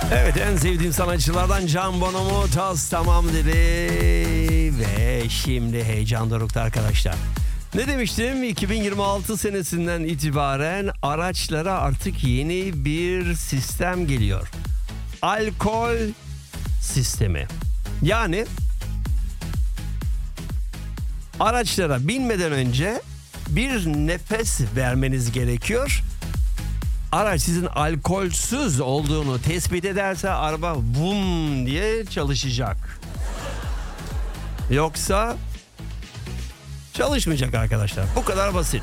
Evet, en sevdiğim sanatçılardan Can Bonomo tas tamam dedi. Ve şimdi heyecan dorukta arkadaşlar. Ne demiştim? 2026 senesinden itibaren araçlara artık yeni bir sistem geliyor. Alkol sistemi. Yani araçlara binmeden önce bir nefes vermeniz gerekiyor. Araç sizin alkolsüz olduğunu tespit ederse araba bum diye çalışacak. Yoksa çalışmayacak arkadaşlar. Bu kadar basit.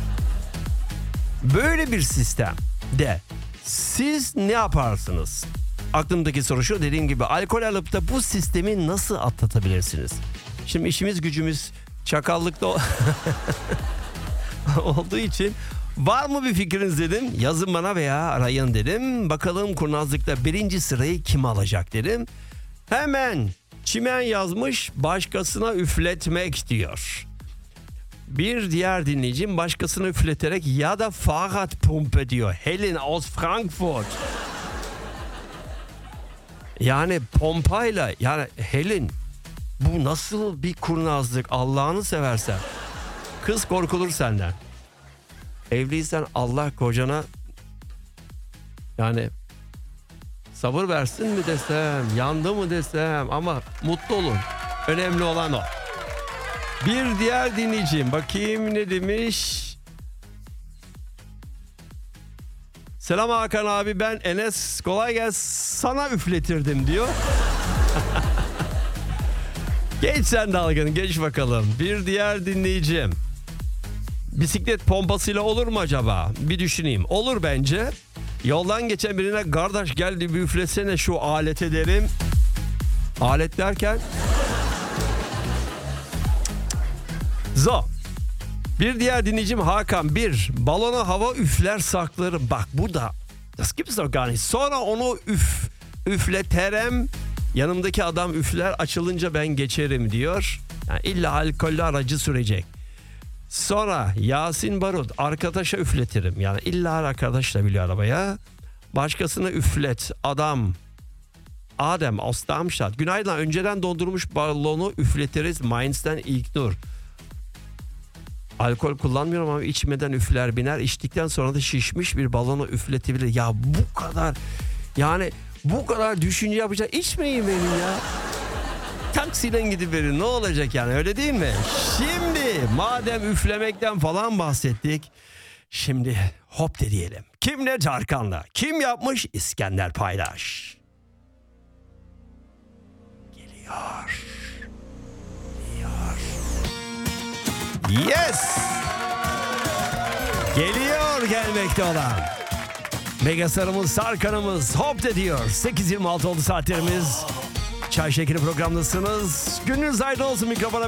Böyle bir sistemde siz ne yaparsınız? Aklımdaki soru şu, dediğim gibi alkol alıp da bu sistemi nasıl atlatabilirsiniz? Şimdi işimiz gücümüz çakallıkta olduğu için var mı bir fikriniz dedim. Yazın bana veya arayın dedim. Bakalım kurnazlıkta birinci sırayı kim alacak dedim. Hemen çimen yazmış, başkasına üfletmek diyor. Bir diğer dinleyicim başkasına üfleterek ya da Fahrradpumpe diyor. Helen aus Frankfurt. Yani pompayla, yani Helen, bu nasıl bir kurnazlık Allah'ını seversen. Kız korkulur senden. Evliysen Allah kocana yani sabır versin mi desem, yandı mı desem, ama mutlu olun. Önemli olan o. Bir diğer dinleyicim bakayım ne demiş. Selam Hakan abi, ben Enes, kolay gelsin, sana üfletirdim diyor. Geç sen dalganı, geç bakalım. Bir diğer dinleyicim. Bisiklet pompasıyla olur mu acaba? Bir düşüneyim. Olur bence. Yoldan geçen birine kardeş geldi bir üflesene şu alete derim. Alet derken? Zo. Bir diğer dinleyicim Hakan. Bir, balona hava üfler saklarım. Bak bu da. Das gibt's doch gar nicht. Sonra onu üfleterem. Yanımdaki adam üfler, açılınca ben geçerim diyor. Yani illa alkollü aracı sürecek. Sonra Yasin Barut, arkadaşa üfletirim. Yani illa arkadaşla biliyor arabaya. Başkasına üflet. Adem aus Darmstadt. Günaydın, önceden dondurmuş balonu üfletiriz. Mainz'ten İlknur. Alkol kullanmıyorum ama içmeden üfler biner. İçtikten sonra da şişmiş bir balonu üfletebilir. Ya bu kadar, yani bu kadar düşünce yapacak, içmeyin benim ya. Taksiyle gidiverin, ne olacak yani, öyle değil mi? Şimdi madem üflemekten falan bahsettik, şimdi hop de diyelim. Kimle? Tarkan'la. Kim yapmış? İskender Paylaş. Geliyor. Yes! Geliyor gelmekte olan. Megasarımız, Tarkan'ımız hop de diyor. 8.26 oldu saatlerimiz. Çay Şekeri programdasınız. Gününüz aydın olsun, mikrofona